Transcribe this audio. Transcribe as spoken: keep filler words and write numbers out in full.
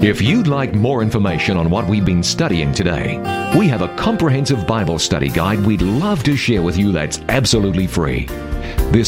If you'd like more information on what we've been studying today, we have a comprehensive Bible study guide we'd love to share with you that's absolutely free. This